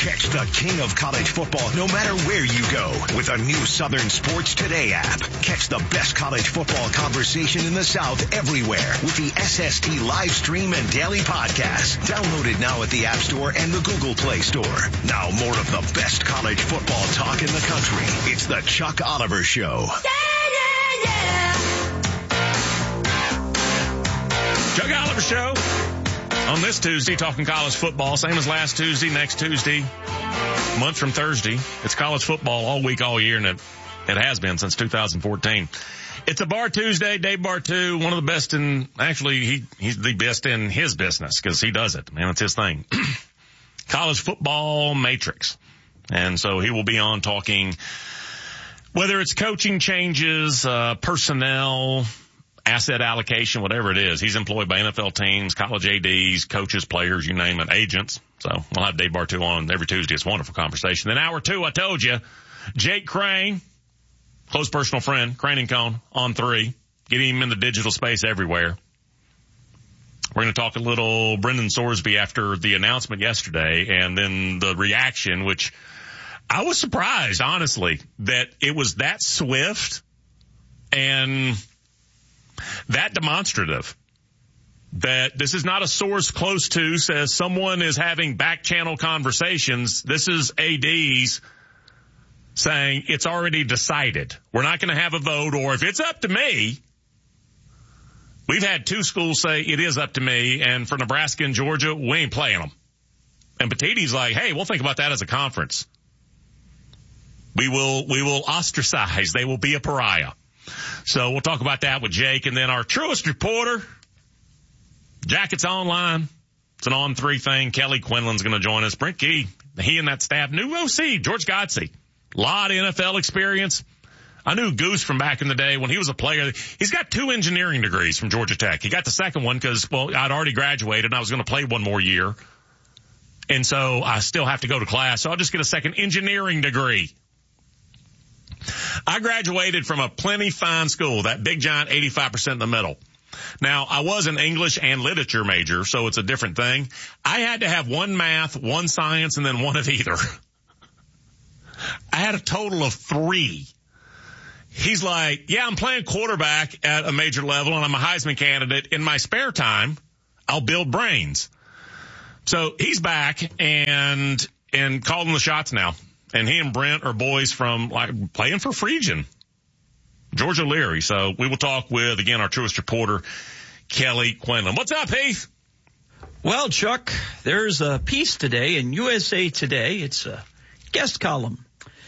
Catch the king of college football no matter where you go with a new Southern Sports Today app. Catch the best college football conversation in the South everywhere with the SST live stream and daily podcast. Download it now at the App Store and the Google Play Store. Now more of the best college football talk in the country. It's the Chuck Oliver Show. Chuck Oliver Show on this Tuesday, talking college football. Same as last Tuesday, next Tuesday, month from Thursday. It's college football all week, all year, and it has been since 2014. It's a Bar Tuesday. Dave Bartu, one of the best in, actually, he's the best in his business because he does it. Man, it's his thing. College football matrix. And so he will be on talking whether it's coaching changes, personnel, asset allocation, whatever it is. He's employed by NFL teams, college ADs, coaches, players, you name it, agents. So we'll have Dave Bartu on every Tuesday. It's a wonderful conversation. Then hour 2, I told you, Jake Crane, close personal friend, Crane and Cone, on 3. Getting him in the digital space everywhere. We're going to talk a little Brendan Sorsby after the announcement yesterday and then the reaction, which I was surprised, honestly, that it was that swift and that demonstrative, that this is not a source close to says someone is having back channel conversations. This is ADs saying it's already decided. We're not going to have a vote, or if it's up to me. We've had 2 schools say it is up to me, and for Nebraska and Georgia, we ain't playing them. And Petitti's like, hey, we'll think about that as a conference. We will ostracize. They will be a pariah. So we'll talk about that with Jake. And then our truest reporter, Jackets Online. It's an on-3 thing. Kelly Quinlan's going to join us. Brent Key, he and that staff. New OC, George Godsey. A lot of NFL experience. I knew Goose from back in the day when he was a player. He's got 2 engineering degrees from Georgia Tech. He got the second one because, well, I'd already graduated and I was going to play one more year. And so I still have to go to class. So I'll just get a second engineering degree. I graduated from a plenty fine school, that big giant 85% in the middle. Now, I was an English and literature major, so it's a different thing. I had to have 1 math, 1 science, and then 1 of either. I had a total of 3. He's like, yeah, I'm playing quarterback at a major level, and I'm a Heisman candidate. In my spare time, I'll build brains. So he's back and calling the shots now. And he and Brent are boys from playing for Friesian, Georgia Leary. So we will talk with, again, our truest reporter, Kelly Quinlan. What's up, Heath? Well, Chuck, there's a piece today in USA Today. It's a guest column.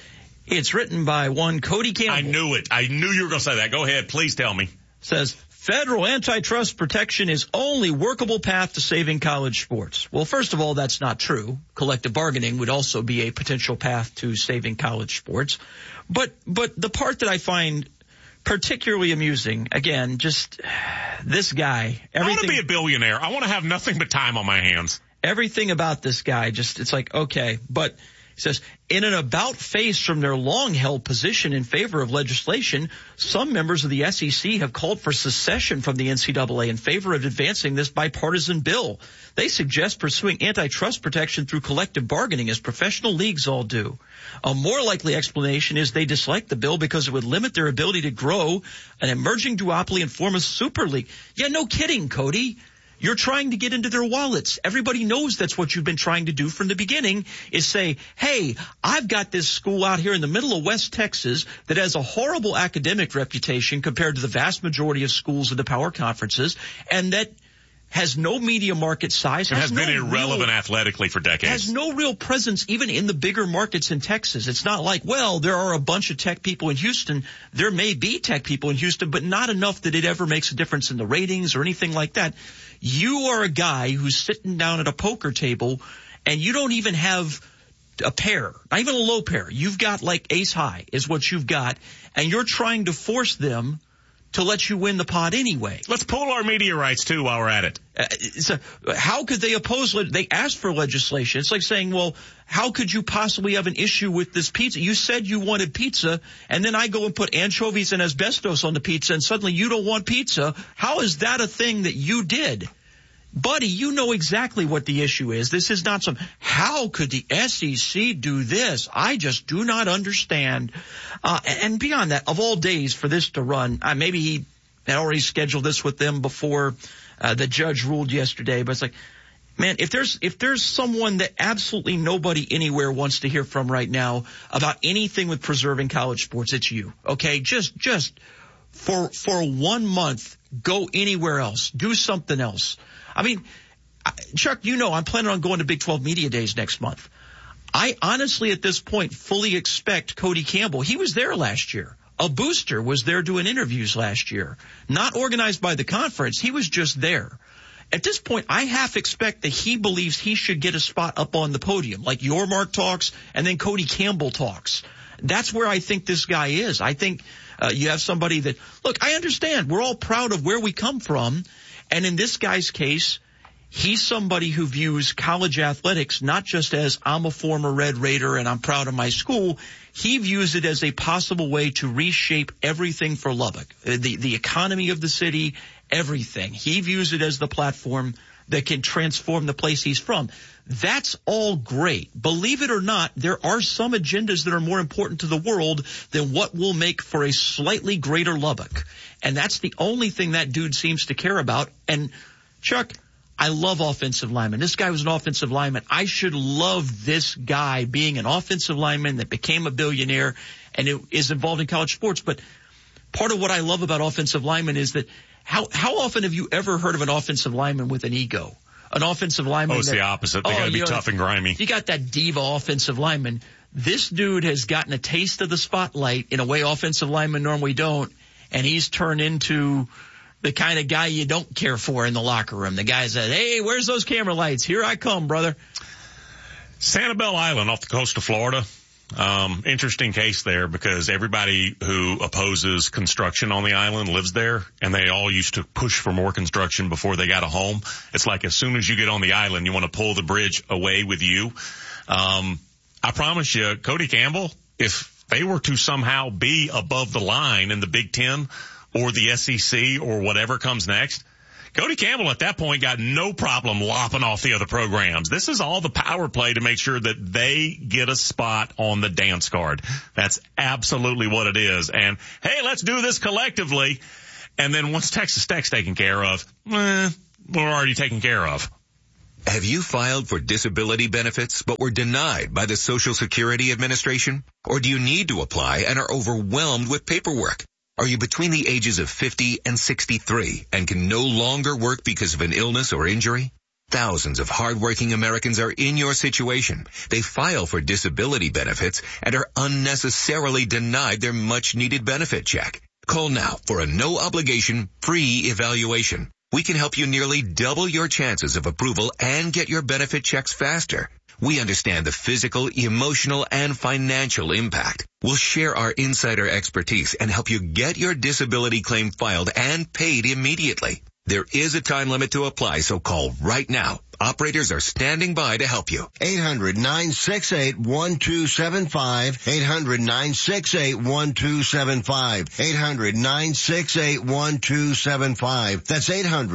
It's written by one Cody Campbell. I knew it. I knew you were going to say that. Go ahead. Please tell me. Says, federal antitrust protection is only workable path to saving college sports. Well, first of all, that's not true. Collective bargaining would also be a potential path to saving college sports. But the part that I find particularly amusing, again, just this guy. I want to be a billionaire. I want to have nothing but time on my hands. Everything about this guy, just, it's like, okay, but he says, in an about-face from their long-held position in favor of legislation, some members of the SEC have called for secession from the NCAA in favor of advancing this bipartisan bill. They suggest pursuing antitrust protection through collective bargaining, as professional leagues all do. A more likely explanation is they dislike the bill because it would limit their ability to grow an emerging duopoly and form a super league. Yeah, no kidding, Cody. You're trying to get into their wallets. Everybody knows that's what you've been trying to do from the beginning, is say, hey, I've got this school out here in the middle of West Texas that has a horrible academic reputation compared to the vast majority of schools in the power conferences, and that has no media market size. It has been irrelevant athletically for decades. Has no real presence even in the bigger markets in Texas. It's not like, well, there are a bunch of tech people in Houston. There may be tech people in Houston, but not enough that it ever makes a difference in the ratings or anything like that. You are a guy who's sitting down at a poker table and you don't even have a pair, not even a low pair. You've got like ace high is what you've got, and you're trying to force them to let you win the pot anyway. Let's pull our media rights, too, while we're at it. So how could they oppose? They asked for legislation. It's like saying, well, how could you possibly have an issue with this pizza? You said you wanted pizza, and then I go and put anchovies and asbestos on the pizza, and suddenly you don't want pizza. How is that a thing that you did? buddy, you know exactly what the issue is. This is not how could the SEC do this? I just do not understand. And beyond that, of all days for this to run, maybe he had already scheduled this with them before the judge ruled yesterday, but it's like, man, if there's someone that absolutely nobody anywhere wants to hear from right now about anything with preserving college sports, it's you. Okay, just for 1 month, go anywhere else, do something else. I mean, Chuck, I'm planning on going to Big 12 Media Days next month. I honestly, at this point, fully expect Cody Campbell. He was there last year. A booster was there doing interviews last year, not organized by the conference. He was just there. At this point, I half expect that he believes he should get a spot up on the podium, like Yormark talks and then Cody Campbell talks. That's where I think this guy is. I think you have somebody that, look, I understand. We're all proud of where we come from. And in this guy's case, he's somebody who views college athletics not just as I'm a former Red Raider and I'm proud of my school. He views it as a possible way to reshape everything for Lubbock, the economy of the city, everything. He views it as the platform that can transform the place he's from. That's all great. Believe it or not, there are some agendas that are more important to the world than what will make for a slightly greater Lubbock. And that's the only thing that dude seems to care about. And Chuck, I love offensive linemen. This guy was an offensive lineman. I should love this guy being an offensive lineman that became a billionaire and is involved in college sports. But part of what I love about offensive linemen is that how often have you ever heard of an offensive lineman with an ego? An offensive lineman. Oh, it's the opposite. They got to be tough and grimy. You got that diva offensive lineman. This dude has gotten a taste of the spotlight in a way offensive linemen normally don't, and he's turned into the kind of guy you don't care for in the locker room. The guy says, hey, where's those camera lights? Here I come, brother. Sanibel Island off the coast of Florida. Interesting case there because everybody who opposes construction on the island lives there, and they all used to push for more construction before they got a home. It's like as soon as you get on the island, you want to pull the bridge away with you. I promise you, Cody Campbell, if they were to somehow be above the line in the Big Ten or the SEC or whatever comes next, Cody Campbell at that point got no problem lopping off the other programs. This is all the power play to make sure that they get a spot on the dance card. That's absolutely what it is. And, hey, let's do this collectively. And then once Texas Tech's taken care of, we're already taken care of. Have you filed for disability benefits but were denied by the Social Security Administration? Or do you need to apply and are overwhelmed with paperwork? Are you between the ages of 50 and 63 and can no longer work because of an illness or injury? Thousands of hardworking Americans are in your situation. They file for disability benefits and are unnecessarily denied their much-needed benefit check. Call now for a no-obligation, free evaluation. We can help you nearly double your chances of approval and get your benefit checks faster. We understand the physical, emotional, and financial impact. We'll share our insider expertise and help you get your disability claim filed and paid immediately. There is a time limit to apply, so call right now. Operators are standing by to help you. 800-968-1275. 800-968-1275. 800-968-1275. That's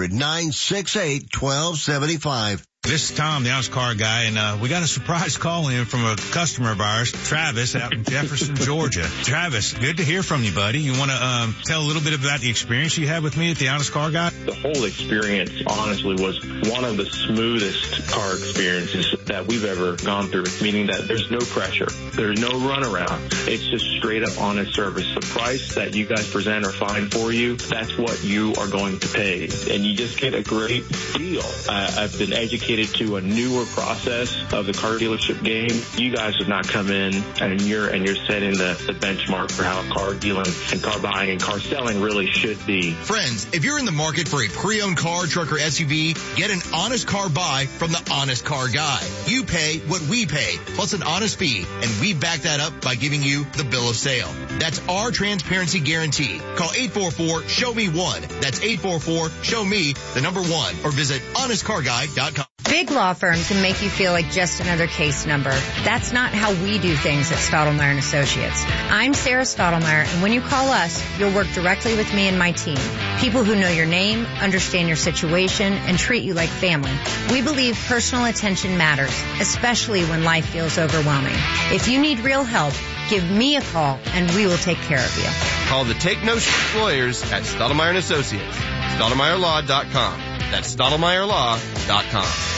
800-968-1275. This is Tom, the Honest Car Guy, and we got a surprise call in from a customer of ours, Travis, out in Jefferson, Georgia. Travis, good to hear from you, buddy. You want to tell a little bit about the experience you had with me at the Honest Car Guy? The whole experience, honestly, was one of the smoothest car experiences that we've ever gone through, meaning that there's no pressure. There's no runaround. It's just straight up honest service. The price that you guys present or find for you, that's what you are going to pay. And you just get a great deal. I've been educated to a newer process of the car dealership game. You guys have not come in and you're setting the benchmark for how car dealing and car buying and car selling really should be. Friends, if you're in the market for a pre-owned car, truck, or SUV, get an honest car buy from the Honest Car Guy. You pay what we pay, plus an honest fee, and we back that up by giving you the bill of sale. That's our transparency guarantee. Call 844-SHOW-ME-1. That's 844-SHOW-ME, the number 1, or visit honestcarguy.com. Big law firms can make you feel like just another case number. That's not how we do things at Stottlemyre & Associates. I'm Sarah Stottlemyre, and when you call us, you'll work directly with me and my team. People who know your name, understand your situation, and treat you like family. We believe personal attention matters, especially when life feels overwhelming. If you need real help, give me a call, and we will take care of you. Call the Take No Shit Lawyers at Stottlemyre & Associates. StottlemyreLaw.com. That's StottlemyreLaw.com.